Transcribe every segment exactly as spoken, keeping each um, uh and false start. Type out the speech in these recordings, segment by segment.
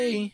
He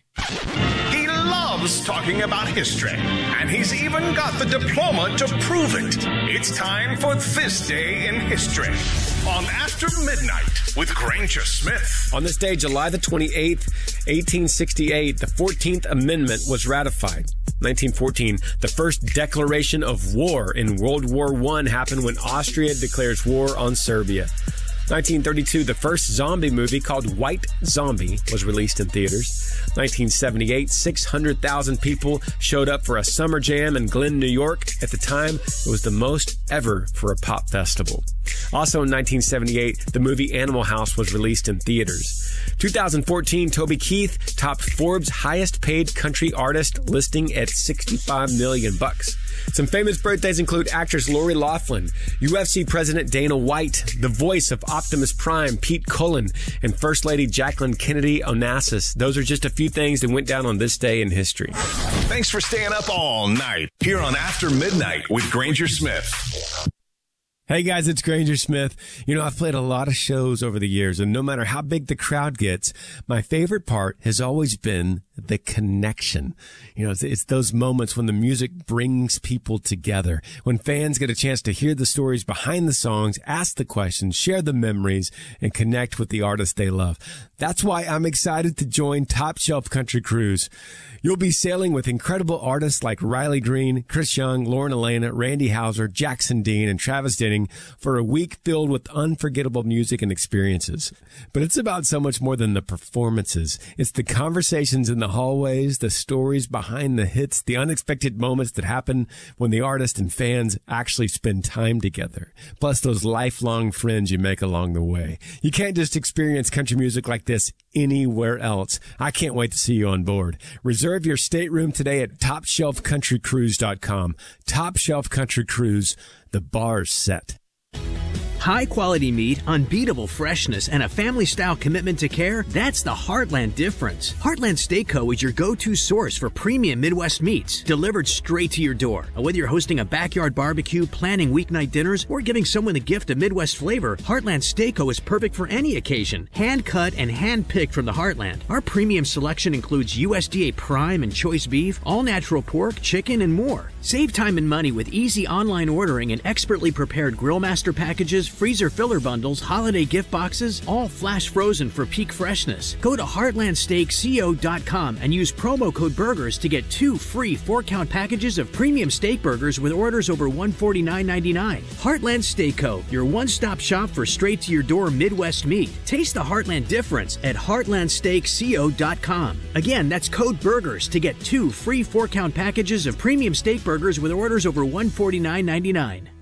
loves talking about history, and he's even got the diploma to prove it. It's time for This Day in History on After Midnight with Granger Smith. On this day, July the twenty-eighth, eighteen sixty-eight, the fourteenth Amendment was ratified. nineteen fourteen, the first declaration of war in World War One happened when Austria declares war on Serbia. nineteen thirty-two, the first zombie movie called White Zombie was released in theaters. nineteen seventy-eight, six hundred thousand people showed up for a summer jam in Glen, New York. At the time, it was the most ever for a pop festival. Also in nineteen seventy-eight, the movie Animal House was released in theaters. two thousand fourteen, Toby Keith topped Forbes' highest paid country artist listing at sixty-five million bucks. Some famous birthdays include actress Lori Loughlin, U F C President Dana White, the voice of Optimus Prime, Pete Cullen, and First Lady Jacqueline Kennedy Onassis. Those are just a few things that went down on this day in history. Thanks for staying up all night here on After Midnight with Granger Smith. Hey guys, it's Granger Smith. You know, I've played a lot of shows over the years, and no matter how big the crowd gets, my favorite part has always been the connection. You know, it's, it's those moments when the music brings people together, when fans get a chance to hear the stories behind the songs, ask the questions, share the memories, and connect with the artists they love. That's why I'm excited to join Top Shelf Country Cruise. You'll be sailing with incredible artists like Riley Green, Chris Young, Lauren Elena, Randy Houser, Jackson Dean, and Travis Denning for a week filled with unforgettable music and experiences. But it's about so much more than the performances. It's the conversations in the hallways, the stories behind the hits, the unexpected moments that happen when the artist and fans actually spend time together. Plus those lifelong friends you make along the way. You can't just experience country music like this anywhere else. I can't wait to see you on board. Reserve your stateroom today at top shelf country cruise dot com. Top Shelf Country Cruise, the bar's set. High-quality meat, unbeatable freshness, and a family-style commitment to care, that's the Heartland difference. Heartland Steak Co. is your go-to source for premium Midwest meats, delivered straight to your door. And whether you're hosting a backyard barbecue, planning weeknight dinners, or giving someone a gift of Midwest flavor, Heartland Steak Co. is perfect for any occasion. Hand-cut and hand-picked from the Heartland. Our premium selection includes U S D A prime and choice beef, all-natural pork, chicken, and more. Save time and money with easy online ordering and expertly prepared Grill Master packages, freezer filler bundles, holiday gift boxes, all flash frozen for peak freshness. Go to heartland steak co dot com and use promo code BURGERS to get two free four-count packages of premium steak burgers with orders over one hundred forty-nine ninety-nine. Heartland Steak Co., your one-stop shop for straight-to-your-door Midwest meat. Taste the Heartland difference at heartland steak co dot com. Again, that's code BURGERS to get two free four-count packages of premium steak burgers with orders over one hundred forty-nine ninety-nine.